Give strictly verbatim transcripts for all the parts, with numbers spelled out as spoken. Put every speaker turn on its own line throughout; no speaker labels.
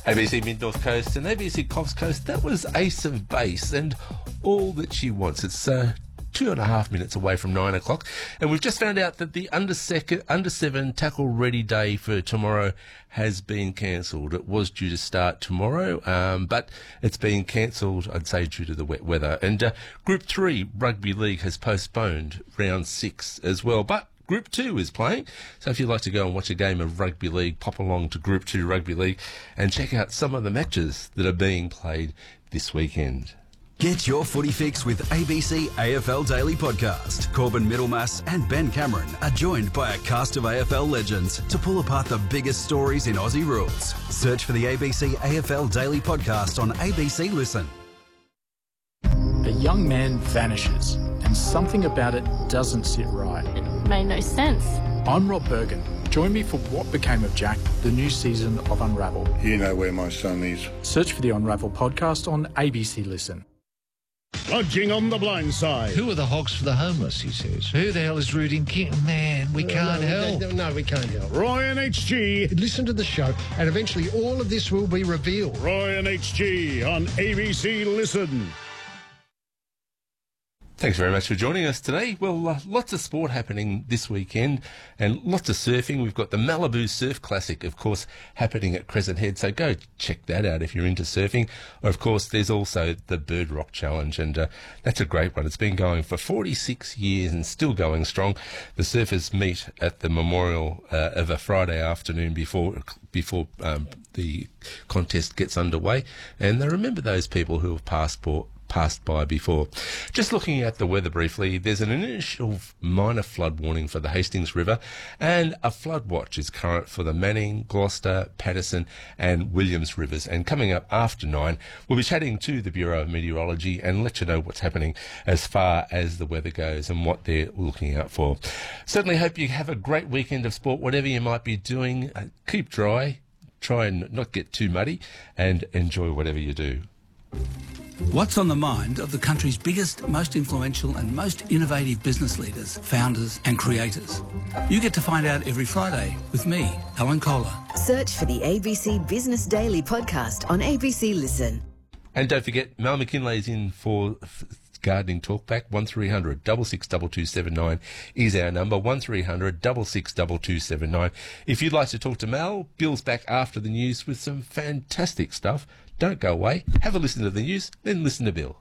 A B C Mid-North Coast and A B C Coffs Coast, that was Ace of Base and All That She Wants. It's uh, two and a half minutes away from nine o'clock. And we've just found out that the under, second, under seven tackle ready day for tomorrow has been cancelled. It was due to start tomorrow, um, but it's been cancelled, I'd say, due to the wet weather. And uh, Group three Rugby League has postponed round six as well. But Group two is playing, so if you'd like to go and watch a game of Rugby League, pop along to Group two Rugby League and check out some of the matches that are being played this weekend.
Get your footy fix with A B C A F L Daily Podcast. Corbin Middlemass and Ben Cameron are joined by a cast of A F L legends to pull apart the biggest stories in Aussie rules. Search for the A B C A F L Daily Podcast on A B C Listen.
A young man vanishes, and something about it doesn't sit right.
It made no sense.
I'm Rob Bergen. Join me for What Became of Jack, the new season of Unravel.
You know where my son is.
Search for the Unravel podcast on A B C Listen.
Lodging on the blind side.
Who are the hogs for the homeless, he says. Who the hell is rooting King? Man, we can't
no,
help.
No, no, we can't help.
Roy and H G.
Listen to the show, and eventually all of this will be revealed.
Roy and H G on A B C Listen.
Thanks very much for joining us today. Well, uh, lots of sport happening this weekend and lots of surfing. We've got the Malibu Surf Classic, of course, happening at Crescent Head, so go check that out if you're into surfing. Of course, there's also the Bird Rock Challenge, and uh, that's a great one. It's been going for forty-six years and still going strong. The surfers meet at the memorial uh, of a Friday afternoon before before um, the contest gets underway, and they remember those people who have passed for passed by before. Just looking at the weather briefly, there's an initial minor flood warning for the Hastings River and a flood watch is current for the Manning, Gloucester, Patterson and Williams rivers. And coming up after nine, we'll be chatting to the Bureau of Meteorology and let you know what's happening as far as the weather goes and what they're looking out for. Certainly hope you have a great weekend of sport, whatever you might be doing. Uh, keep dry, try and not get too muddy and enjoy whatever you do.
What's on the mind of the country's biggest, most influential and most innovative business leaders, founders and creators? You get to find out every Friday with me, Alan Kohler.
Search for the A B C Business Daily Podcast on A B C Listen.
And don't forget, Mel McKinley's in for Gardening Talkback. one three hundred, six six two two seven nine is our number, one three hundred, six six two two seven nine. If you'd like to talk to Mel, Bill's back after the news with some fantastic stuff. Don't go away. Have a listen to the news, then listen to Bill.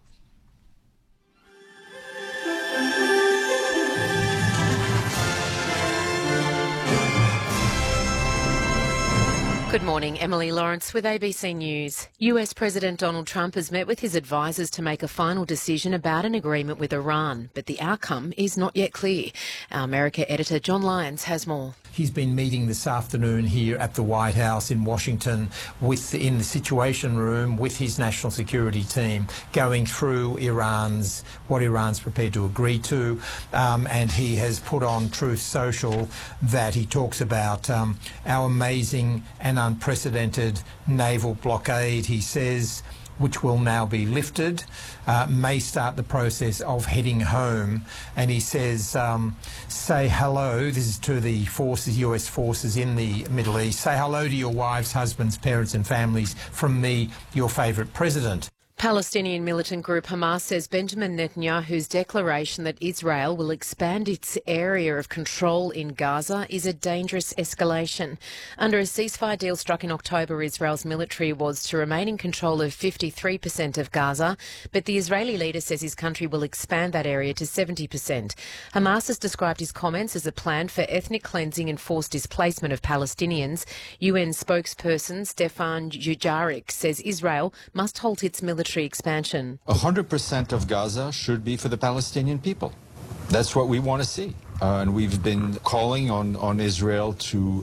Good morning, Emily Lawrence with A B C News. U S President Donald Trump has met with his advisers to make a final decision about an agreement with Iran, but the outcome is not yet clear. Our America editor John Lyons has more.
He's been meeting this afternoon here at the White House in Washington with in the Situation Room with his national security team, going through Iran's what Iran's prepared to agree to, um, and he has put on Truth Social that he talks about um, our amazing and unprecedented naval blockade, he says, which will now be lifted, uh, may start the process of heading home. And he says, um, say hello, this is to the forces, U S forces in the Middle East, say hello to your wives, husbands, parents and families from me, your favourite president.
Palestinian militant group Hamas says Benjamin Netanyahu's declaration that Israel will expand its area of control in Gaza is a dangerous escalation. Under a ceasefire deal struck in October, Israel's military was to remain in control of fifty-three percent of Gaza, but the Israeli leader says his country will expand that area to seventy percent. Hamas has described his comments as a plan for ethnic cleansing and forced displacement of Palestinians. U N spokesperson Stefan Dujarric says Israel must halt its military expansion.
one hundred percent of Gaza should be for the Palestinian people. That's what we want to see. Uh, and we've been calling on, on Israel to